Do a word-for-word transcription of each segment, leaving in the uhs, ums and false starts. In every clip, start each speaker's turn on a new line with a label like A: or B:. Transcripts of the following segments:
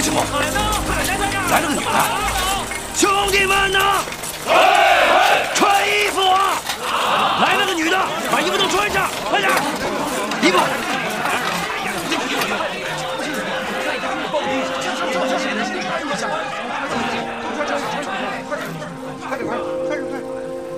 A: 么情况？来了个女的，兄弟们呢？穿衣服啊！来了个女的，把衣服都穿上，快点！衣服。快点，快点，快点，快点！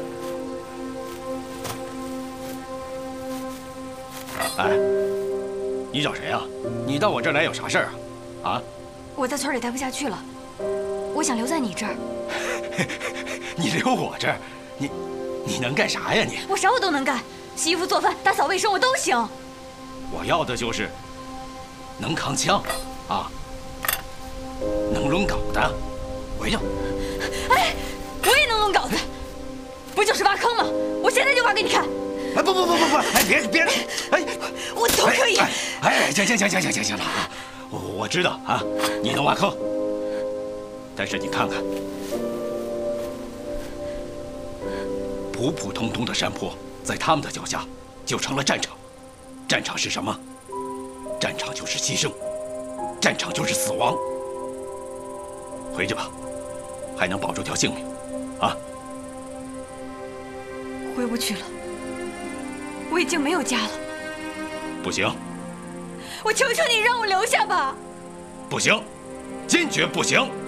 A: 哎，你找谁啊？你到我这儿来有啥事儿啊？啊？
B: 我在村里待不下去了，我想留在你这儿。
A: 你留我这儿，你你能干啥呀你？
B: 我啥我都能干，洗衣服、做饭、打扫卫生我都行。
A: 我要的就是能扛枪，啊，能抡镐的，回去。
B: 哎，我也能抡镐子，不就是挖坑吗？我现在就挖给你看。
A: 哎，不不不不不，哎别别，哎，
B: 我都可以。
A: 哎，哎行行行行行行行了啊，我我知道啊，你能挖坑，但是你看看。普普通通的山坡，在他们的脚下就成了战场。战场是什么？战场就是牺牲，战场就是死亡。回去吧，还能保住条性命，啊！
B: 回不去了，我已经没有家了。
A: 不行！
B: 我求求你让我留下吧！
A: 不行，坚决不行！